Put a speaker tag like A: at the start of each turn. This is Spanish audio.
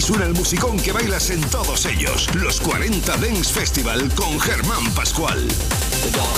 A: suena el musicón que bailas en todos ellos. Los 40 Dance Festival con Germán Pascual.